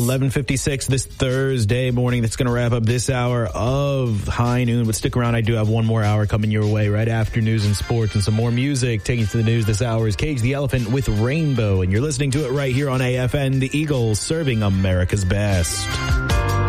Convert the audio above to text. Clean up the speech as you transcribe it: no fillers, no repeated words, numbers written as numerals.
11:56 this Thursday morning. That's going to wrap up this hour of High Noon. But stick around. I do have one more hour coming your way right after news and sports and some more music. Taking you to the news this hour is Cage the Elephant with Rainbow. And you're listening to it right here on AFN, the Eagles serving America's best.